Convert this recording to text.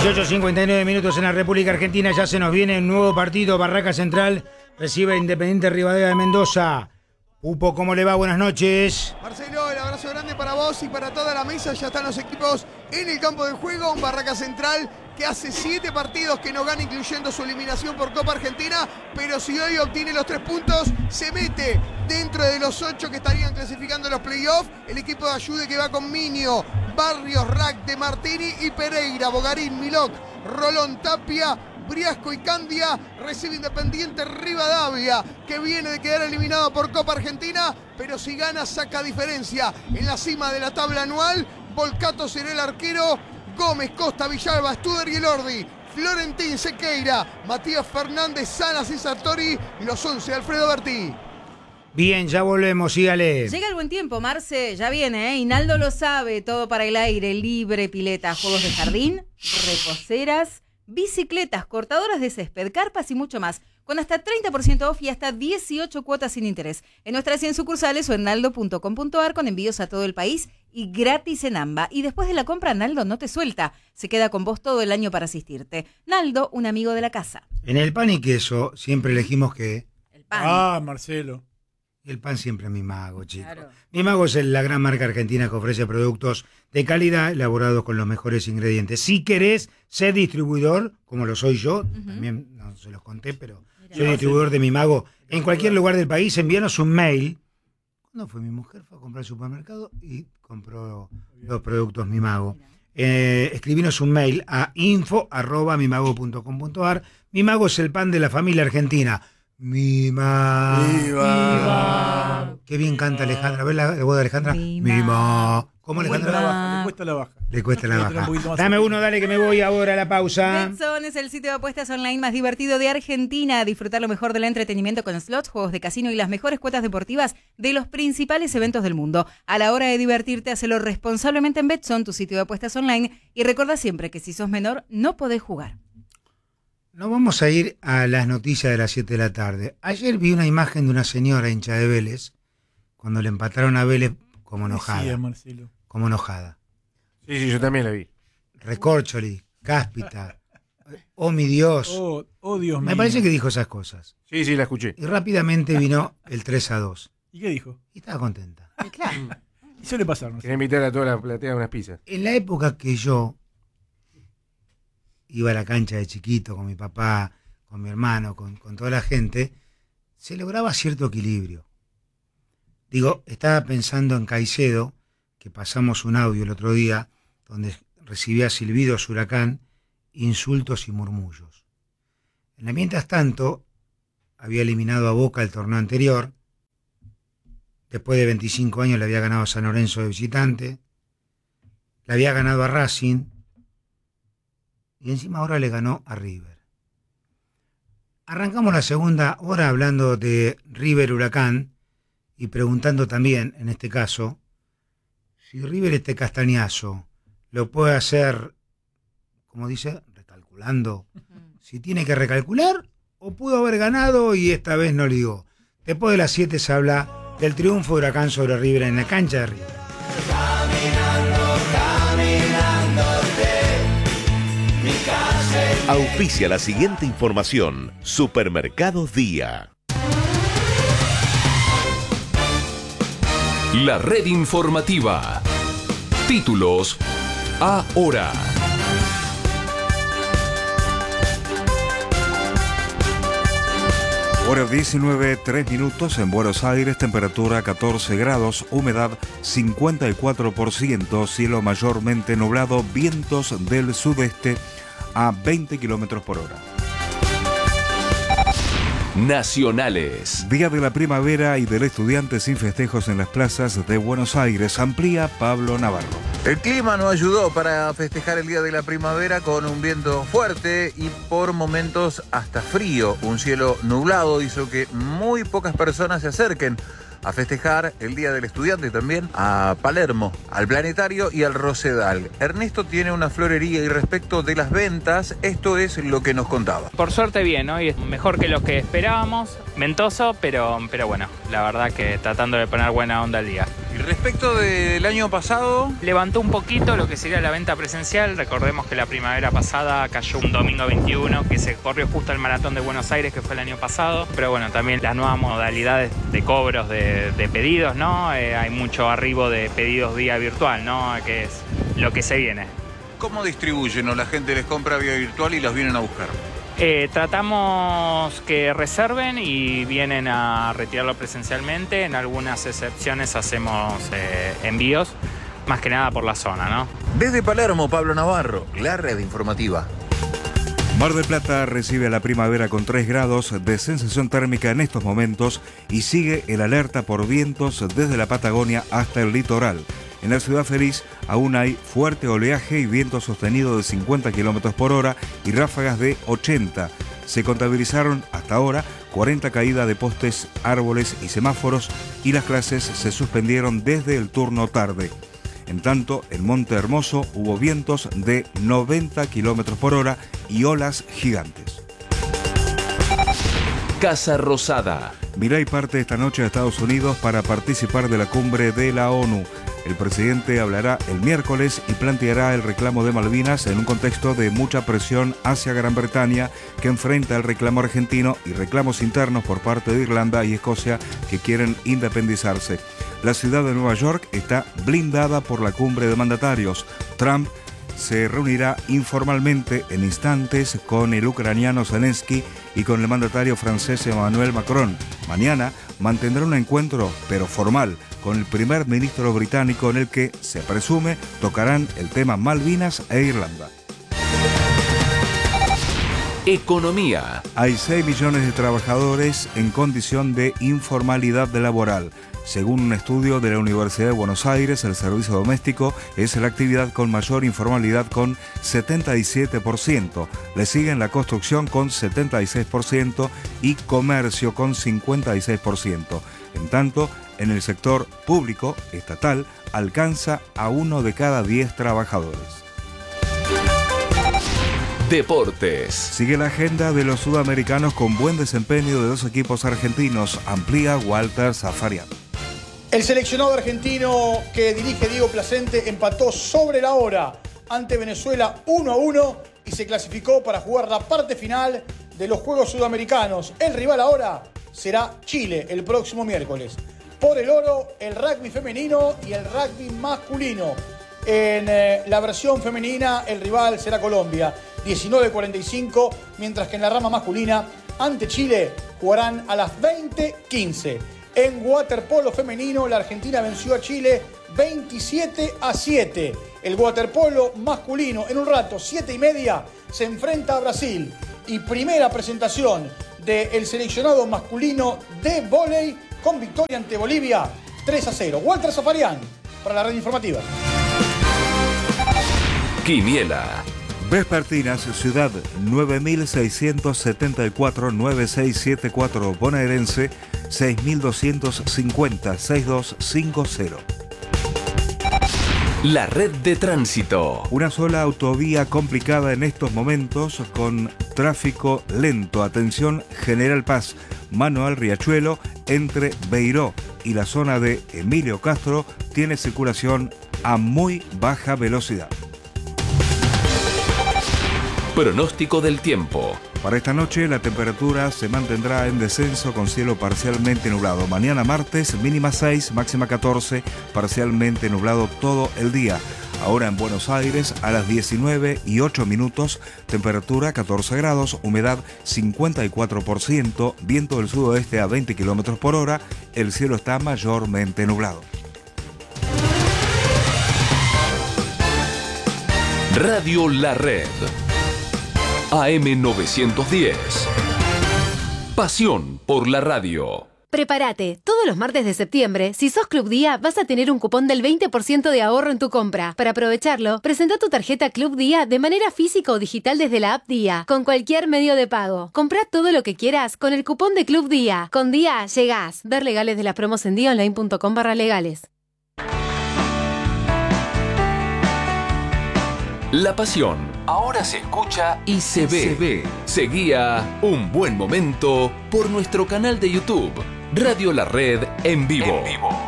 18:59 minutos en la República Argentina. Ya se nos viene un nuevo partido. Barraca Central recibe a Independiente Rivadavia de Mendoza. Pupo, ¿cómo le va? Buenas noches. Marcelo, el abrazo grande para vos y para toda la mesa. Ya están los equipos en el campo de juego. Un Barraca Central que hace 7 partidos que no gana, incluyendo su eliminación por Copa Argentina. Pero si hoy obtiene los 3 puntos, se mete dentro de los 8 que estarían clasificando los playoffs. El equipo de Ayude que va con Minio, Barrios, Rack, De Martini y Pereira, Bogarín, Milok, Rolón, Tapia, Briasco y Candia. Recibe Independiente Rivadavia, que viene de quedar eliminado por Copa Argentina, pero si gana saca diferencia en la cima de la tabla anual. Volcato será el arquero, Gómez, Costa, Villalba, Studer y Elordi, Florentín, Sequeira, Matías Fernández, Salas y Sartori, y los 11 Alfredo Berti. Bien, ya volvemos, sígale. Llega el buen tiempo, Marce, ya viene, ¿eh? Inaldo lo sabe, todo para el aire, libre, pileta, juegos de jardín, reposeras, bicicletas, cortadoras de césped, carpas y mucho más, con hasta 30% off y hasta 18 cuotas sin interés. En nuestras 100 sucursales o en naldo.com.ar, con envíos a todo el país y gratis en AMBA. Y después de la compra, Naldo no te suelta, se queda con vos todo el año para asistirte. Naldo, un amigo de la casa. En el pan y queso siempre elegimos que... El pan. Ah, Marcelo. El pan siempre es Mi Mago, chicos. Claro. Mi Mago es la gran marca argentina que ofrece productos de calidad elaborados con los mejores ingredientes. Si querés ser distribuidor, como lo soy yo, también no se los conté, pero soy distribuidor de Mi Mago en cualquier lugar del país, envíanos un mail. ¿Cuándo fue? Mi mujer fue a comprar al supermercado y compró los productos Mi Mago. Escribinos un mail a info@mimago.com.ar. Mi Mago es el pan de la familia argentina. Mi Mago. ¡Viva! Qué bien canta Alejandra. ¿Ves la voz de Alejandra? Mi Mi Mago. Mago. ¿Cómo Le Alejandra? cuesta la baja. Le cuesta la Hay que tener baja. un poquito más Dame arriba. uno, dale que me voy ahora a la pausa. Betson es el sitio de apuestas online más divertido de Argentina. Disfrutar lo mejor del entretenimiento con slots, juegos de casino y las mejores cuotas deportivas de los principales eventos del mundo. A la hora de divertirte, hacelo responsablemente en Betson, tu sitio de apuestas online. Y recuerda siempre que si sos menor, no podés jugar. Nos vamos a ir a las noticias de las 7 de la tarde. Ayer vi una imagen de una señora hincha de Vélez, cuando le empataron a Vélez como enojada. Sí, Marcelo. Como enojada. Sí, yo también la vi. Recorcholi, cáspita. Oh, mi Dios. Oh, Dios mío. Me parece que dijo esas cosas. Sí, la escuché. Y rápidamente vino el 3-2. ¿Y qué dijo? Y estaba contenta. Y suele pasar, Marcelo. Quería invitar a toda la platea a unas pizzas. En la época que yo iba a la cancha de chiquito con mi papá, con mi hermano, con toda la gente, se lograba cierto equilibrio. Digo, estaba pensando en Caicedo, que pasamos un audio el otro día, donde recibía silbidos, huracán, insultos y murmullos. Mientras tanto, había eliminado a Boca el torneo anterior, después de 25 años le había ganado a San Lorenzo de visitante, le había ganado a Racing, y encima ahora le ganó a River. Arrancamos la segunda hora hablando de River Huracán y preguntando también, en este caso, si River este castañazo lo puede hacer, como dice, recalculando. Si tiene que recalcular o pudo haber ganado y esta vez no ligó. Después de las 7 se habla del triunfo de Huracán sobre River en la cancha de River. Auspicia la siguiente información. Supermercados Día. La red informativa. Títulos ahora. Hora 19, 3 minutos en Buenos Aires, temperatura 14 grados, humedad 54%, cielo mayormente nublado, vientos del sudeste a 20 kilómetros por hora. Nacionales. Día de la Primavera y del Estudiante sin festejos en las plazas de Buenos Aires, amplía Pablo Navarro. El clima no ayudó para festejar el Día de la Primavera con un viento fuerte y por momentos hasta frío. Un cielo nublado hizo que muy pocas personas se acerquen a festejar el Día del Estudiante también a Palermo, al Planetario y al Rosedal. Ernesto tiene una florería y respecto de las ventas, esto es lo que nos contaba. Por suerte bien, hoy es mejor que los que esperábamos, ventoso, pero bueno, la verdad que tratando de poner buena onda al día. Y respecto del año pasado, Levantó un poquito lo que sería la venta presencial. Recordemos que la primavera pasada cayó un domingo 21, que se corrió justo el Maratón de Buenos Aires, que fue el año pasado. Pero bueno, también las nuevas modalidades de cobros de pedidos, ¿no? Hay mucho arribo de pedidos vía virtual, ¿no? Que es lo que se viene. ¿cómo distribuyen o la gente les compra vía virtual y los vienen a buscar? Tratamos que reserven y vienen a retirarlo presencialmente. En algunas excepciones hacemos envíos, más que nada por la zona, ¿no? Desde Palermo, Pablo Navarro, la red informativa. Mar del Plata recibe la primavera con 3 grados de sensación térmica en estos momentos y sigue el alerta por vientos desde la Patagonia hasta el litoral. En la ciudad feliz aún hay fuerte oleaje y viento sostenido de 50 km por hora y ráfagas de 80. Se contabilizaron hasta ahora 40 caídas de postes, árboles y semáforos y las clases se suspendieron desde el turno tarde. En tanto, en Monte Hermoso hubo vientos de 90 km por hora y olas gigantes. Casa Rosada. Milei parte esta noche a Estados Unidos para participar de la cumbre de la ONU. El presidente hablará el miércoles y planteará el reclamo de Malvinas en un contexto de mucha presión hacia Gran Bretaña, que enfrenta el reclamo argentino y reclamos internos por parte de Irlanda y Escocia que quieren independizarse. La ciudad de Nueva York está blindada por la cumbre de mandatarios. Trump se reunirá informalmente en instantes con el ucraniano Zelensky y con el mandatario francés Emmanuel Macron. Mañana mantendrá un encuentro, pero formal, con el primer ministro británico en el que, se presume, tocarán el tema Malvinas e Irlanda. Economía. Hay 6 millones de trabajadores en condición de informalidad laboral. Según un estudio de la Universidad de Buenos Aires, el servicio doméstico es la actividad con mayor informalidad con 77%. Le siguen la construcción con 76% y comercio con 56%. En tanto, en el sector público estatal alcanza a 1 de cada 10 trabajadores. Deportes. Sigue la agenda de los sudamericanos con buen desempeño de 2 equipos argentinos. Amplía Walter Zafarian. El seleccionado argentino que dirige Diego Placente empató sobre la hora ante Venezuela 1-1 y se clasificó para jugar la parte final de los Juegos Sudamericanos. El rival ahora será Chile el próximo miércoles. Por el oro, el rugby femenino y el rugby masculino. En la versión femenina, el rival será Colombia, 19:45, mientras que en la rama masculina, ante Chile, jugarán a las 20:15. En waterpolo femenino, la Argentina venció a Chile 27-7. El waterpolo masculino, en un rato, 7:30, se enfrenta a Brasil. Y primera presentación del seleccionado masculino de vóley con victoria ante Bolivia, 3-0. Walter Zafarian, para la red informativa. Quiniela. Vespertinas, Ciudad 9674-9674, bonaerense 6250-6250. La red de tránsito. Una sola autovía complicada en estos momentos con tráfico lento. Atención, General Paz, Manuel Riachuelo, entre Beiró y la zona de Emilio Castro, tiene circulación a muy baja velocidad. Pronóstico del tiempo. Para esta noche la temperatura se mantendrá en descenso con cielo parcialmente nublado. Mañana martes mínima 6, máxima 14, parcialmente nublado todo el día. Ahora en Buenos Aires a las 19:08, temperatura 14 grados, humedad 54%, viento del sudoeste a 20 km por hora, el cielo está mayormente nublado. Radio La Red. AM910. Pasión por la radio. Prepárate, todos los martes de septiembre, si sos Club Día, vas a tener un cupón del 20% de ahorro en tu compra. Para aprovecharlo, presenta tu tarjeta Club Día de manera física o digital desde la app Día, con cualquier medio de pago. Comprá todo lo que quieras con el cupón de Club Día. Con Día llegás. Ver legales de las promos en diaonline.com/legales. La pasión ahora se escucha y se ve. Seguía Un Buen Momento por nuestro canal de YouTube, Radio La Red en vivo.